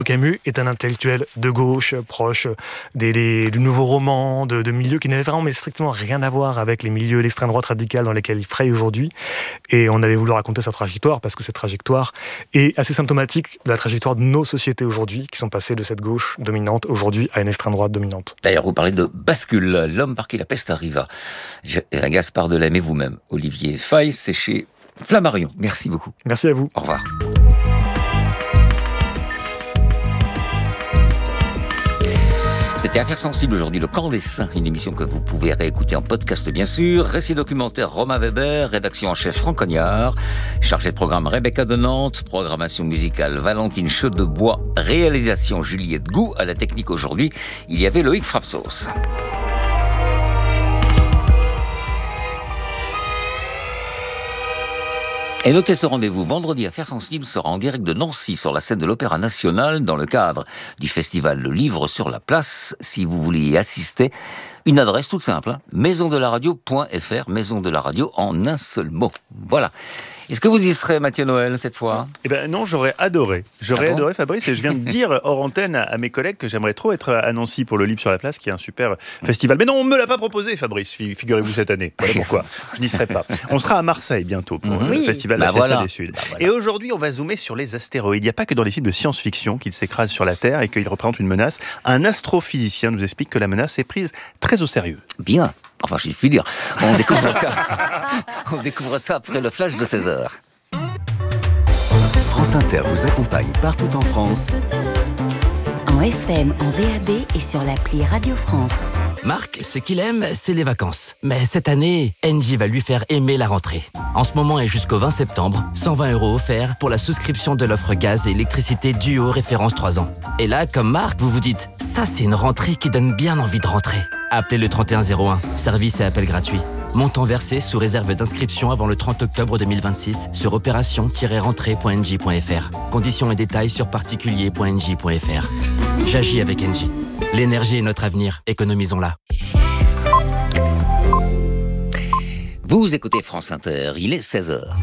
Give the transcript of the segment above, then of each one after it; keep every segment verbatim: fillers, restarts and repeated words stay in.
Camus est un intellectuel de gauche, proche des, des, du nouveau roman, de, de milieux qui n'avaient vraiment mais strictement rien à voir avec les milieux d'extrême droite radicale dans lesquels il fraye aujourd'hui. Et on avait voulu raconter sa trajectoire parce que cette trajectoire est assez symptomatique de la trajectoire de nos sociétés aujourd'hui, qui sont passées de cette gauche dominante aujourd'hui à une extrême droite dominante. D'ailleurs, vous parlez de bascule, l'homme par qui la peste arriva. Gaspard Delahme et vous-même, Olivier Faye, c'est chez Flammarion. Merci beaucoup. Merci à vous. Au revoir. C'était Affaires sensibles aujourd'hui, le Camp des Saints, une émission que vous pouvez réécouter en podcast bien sûr. Récit documentaire Romain Weber, rédaction en chef Franck Cognard, chargé de programme Rebecca de Nantes, programmation musicale Valentine Chaudebois, réalisation Juliette Gou, à la technique aujourd'hui, il y avait Loïc Frapsos. Et notez ce rendez-vous, vendredi, Affaires sensibles sera en direct de Nancy sur la scène de l'Opéra National dans le cadre du festival Le Livre sur la Place. Si vous voulez y assister, une adresse toute simple, hein, maison de la radio point f r, maison de la radio en un seul mot. Voilà. Est-ce que vous y serez, Mathieu Noël, cette fois ? Eh ben non, j'aurais adoré. J'aurais ah bon adoré, Fabrice, et je viens de dire hors antenne à, à mes collègues que j'aimerais trop être à Nancy pour le Livre sur la Place, qui est un super festival. Mais non, on ne me l'a pas proposé, Fabrice, figurez-vous, cette année. Voilà pourquoi. Je n'y serai pas. On sera à Marseille bientôt pour mmh. le oui. festival bah La Fiesta voilà. des Suds. Bah voilà. Et aujourd'hui, on va zoomer sur les astéroïdes. Il n'y a pas que dans les films de science-fiction qu'ils s'écrasent sur la Terre et qu'ils représentent une menace. Un astrophysicien nous explique que la menace est prise très au sérieux. Bien. Enfin, je puis dire. On découvre ça. On découvre ça après le flash de seize heures. France Inter vous accompagne partout en France. En F M, en D A B et sur l'appli Radio France. Marc, ce qu'il aime, c'est les vacances. Mais cette année, Engie va lui faire aimer la rentrée. En ce moment et jusqu'au vingt septembre, cent vingt euros offerts pour la souscription de l'offre gaz et électricité Duo référence trois ans. Et là, comme Marc, vous vous dites, ça c'est une rentrée qui donne bien envie de rentrer. Appelez le trente et un zéro un, service et appel gratuit. Montant versé sous réserve d'inscription avant le trente octobre deux mille vingt-six sur opération tiret rentrée point engie point f r. Conditions et détails sur particulier point engie point f r. J'agis avec Engie. L'énergie est notre avenir, économisons-la. Vous écoutez France Inter, il est seize heures.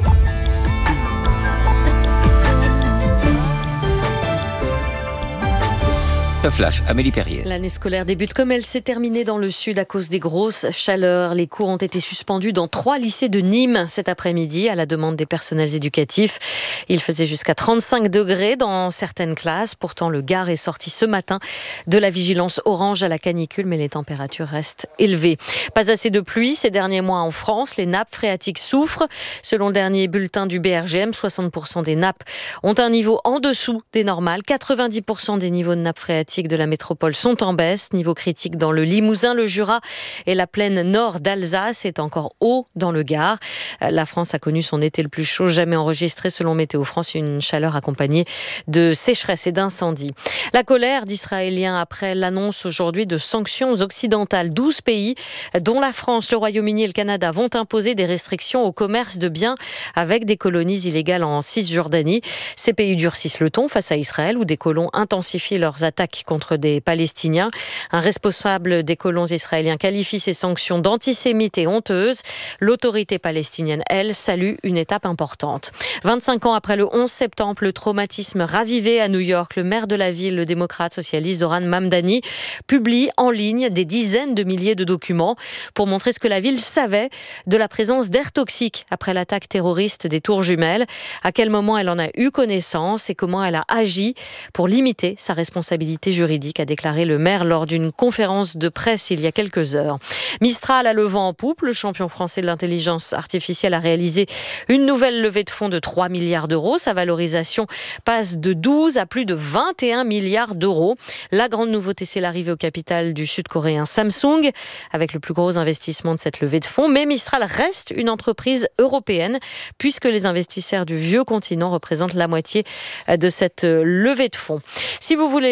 Le flash, Amélie Perrier. L'année scolaire débute comme elle s'est terminée dans le sud à cause des grosses chaleurs. Les cours ont été suspendus dans trois lycées de Nîmes cet après-midi à la demande des personnels éducatifs. Il faisait jusqu'à trente-cinq degrés dans certaines classes. Pourtant, le Gard est sorti ce matin de la vigilance orange à la canicule, mais les températures restent élevées. Pas assez de pluie ces derniers mois en France. Les nappes phréatiques souffrent. Selon le dernier bulletin du B R G M, soixante pour cent des nappes ont un niveau en dessous des normales. quatre-vingt-dix pour cent des niveaux de nappes phréatiques de la métropole sont en baisse. Niveau critique dans le Limousin, le Jura et la plaine nord d'Alsace est encore haut dans le Gard. La France a connu son été le plus chaud jamais enregistré selon Météo France, une chaleur accompagnée de sécheresse et d'incendies. La colère d'Israéliens après l'annonce aujourd'hui de sanctions occidentales. douze pays, dont la France, le Royaume-Uni et le Canada, vont imposer des restrictions au commerce de biens avec des colonies illégales en Cisjordanie. Ces pays durcissent le ton face à Israël où des colons intensifient leurs attaques contre des Palestiniens. Un responsable des colons israéliens qualifie ces sanctions d'antisémites et honteuses. L'autorité palestinienne, elle, salue une étape importante. vingt-cinq ans après le onze septembre, le traumatisme ravivé à New York, le maire de la ville, le démocrate socialiste Zoran Mamdani, publie en ligne des dizaines de milliers de documents pour montrer ce que la ville savait de la présence d'air toxique après l'attaque terroriste des Tours Jumelles, à quel moment elle en a eu connaissance et comment elle a agi pour limiter sa responsabilité juridique, a déclaré le maire lors d'une conférence de presse il y a quelques heures. Mistral a le vent en poupe. Le champion français de l'intelligence artificielle a réalisé une nouvelle levée de fonds de trois milliards d'euros. Sa valorisation passe de douze à plus de vingt et un milliards d'euros. La grande nouveauté, c'est l'arrivée au capital du sud-coréen Samsung, avec le plus gros investissement de cette levée de fonds. Mais Mistral reste une entreprise européenne, puisque les investisseurs du vieux continent représentent la moitié de cette levée de fonds. Si vous voulez un bébé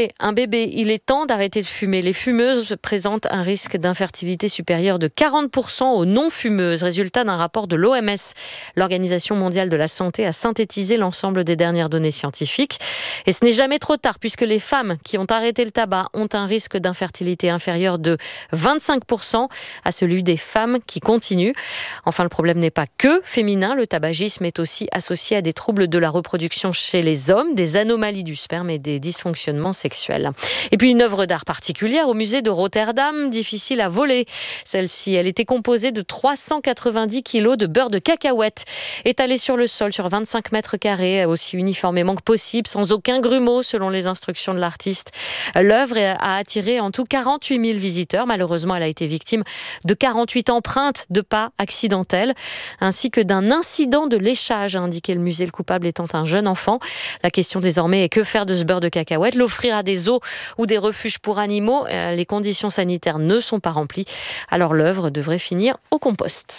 bébés, il est temps d'arrêter de fumer. Les fumeuses présentent un risque d'infertilité supérieur de quarante pour cent aux non-fumeuses, résultat d'un rapport de l'O M S. L'Organisation mondiale de la santé a synthétisé l'ensemble des dernières données scientifiques. Et ce n'est jamais trop tard, puisque les femmes qui ont arrêté le tabac ont un risque d'infertilité inférieur de vingt-cinq pour cent à celui des femmes qui continuent. Enfin, le problème n'est pas que féminin. Le tabagisme est aussi associé à des troubles de la reproduction chez les hommes, des anomalies du sperme et des dysfonctionnements sexuels. Et puis une œuvre d'art particulière au musée de Rotterdam, difficile à voler. Celle-ci, elle était composée de trois cent quatre-vingt-dix kilos de beurre de cacahuète, étalé sur le sol sur vingt-cinq mètres carrés, aussi uniformément que possible, sans aucun grumeau selon les instructions de l'artiste. L'œuvre a attiré en tout quarante-huit mille visiteurs. Malheureusement, elle a été victime de quarante-huit empreintes de pas accidentelles, ainsi que d'un incident de léchage, a indiqué le musée, le coupable étant un jeune enfant. La question désormais est que faire de ce beurre de cacahuète? L'offrir à des zoos ou des refuges pour animaux? Les conditions sanitaires ne sont pas remplies, alors l'œuvre devrait finir au compost.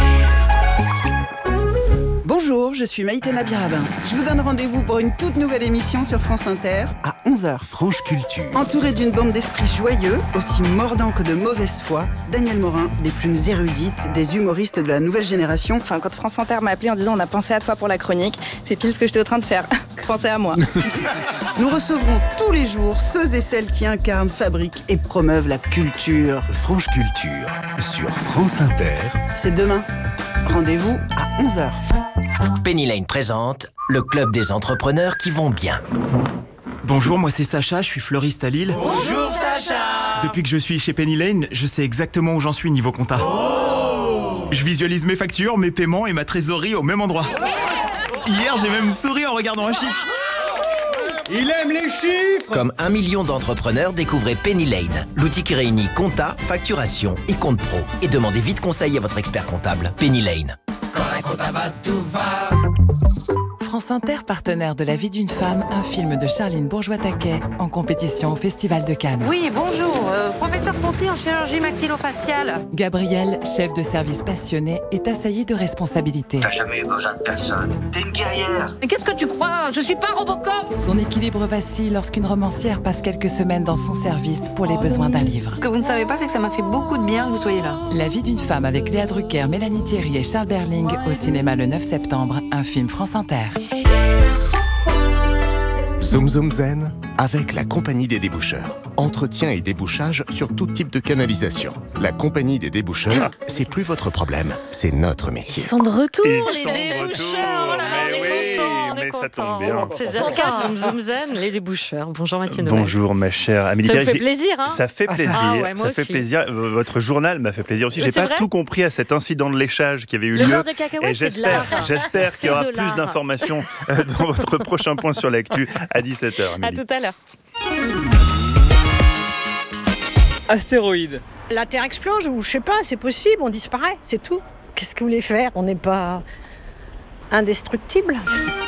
Bonjour, je suis Maïtena Birabin. Je vous donne rendez-vous pour une toute nouvelle émission sur France Inter à onze heures. Franche Culture. Entouré d'une bande d'esprits joyeux, aussi mordants que de mauvaise foi, Daniel Morin, des plumes érudites, des humoristes de la nouvelle génération. Enfin, quand France Inter m'a appelé en disant on a pensé à toi pour la chronique, c'est pile ce que j'étais en train de faire. Pensez à moi. Nous recevrons tous les jours ceux et celles qui incarnent, fabriquent et promeuvent la culture. Franche Culture sur France Inter. C'est demain. Rendez-vous à onze heures. Penny Lane présente le club des entrepreneurs qui vont bien. Bonjour, moi c'est Sacha, je suis fleuriste à Lille. Bonjour Sacha. Depuis que je suis chez Penny Lane, je sais exactement où j'en suis niveau compta. Oh. Je visualise mes factures, mes paiements et ma trésorerie au même endroit. Hier, j'ai même souri en regardant un chiffre. Il aime les chiffres. Comme un million d'entrepreneurs, découvrez Penny Lane, l'outil qui réunit compta, facturation et compte pro. Et demandez vite conseil à votre expert comptable. Penny Lane. Quand la compta va, tout va. France Inter, partenaire de La vie d'une femme, un film de Charline Bourgeois-Taquet, en compétition au Festival de Cannes. Oui, bonjour, euh, professeur Ponty en chirurgie maxillofaciale. Gabriel, chef de service passionné, est assailli de responsabilités. T'as jamais eu besoin de personne. T'es une guerrière. Mais qu'est-ce que tu crois? Je suis pas Robocop. Son équilibre vacille lorsqu'une romancière passe quelques semaines dans son service pour les besoins d'un livre. Ce que vous ne savez pas, c'est que ça m'a fait beaucoup de bien que vous soyez là. La vie d'une femme avec Léa Drucker, Mélanie Thierry et Charles Berling au cinéma le neuf septembre, un film France Inter. Zoom Zoom Zen avec la Compagnie des déboucheurs. Entretien et débouchage sur tout type de canalisation. La Compagnie des déboucheurs, c'est plus votre problème, c'est notre métier. Ils sont de retour, Ils les sont de déboucheurs. Voilà, mais on est oui, contents, on est mais ça contents. tombe bien. seize heures quinze, Zoom Zoom Zen, les déboucheurs. Bonjour Mathieu Noël. Bonjour ma chère Amélie. Ça me fait plaisir, hein? Ça fait plaisir. Ah ouais, moi ça fait aussi. plaisir. Votre journal m'a fait plaisir aussi. J'ai C'est pas vrai tout compris à cet incident de léchage qui avait eu Le lieu. beurre de cacahuète, Et c'est de j'espère, l'art. j'espère qu'il y aura C'est de plus l'art. d'informations euh, dans votre prochain point sur l'actu à dix-sept heures. À tout à l'heure. Astéroïde. La Terre explose ou je sais pas, c'est possible, on disparaît, c'est tout. Qu'est-ce que vous voulez faire? On n'est pas indestructible.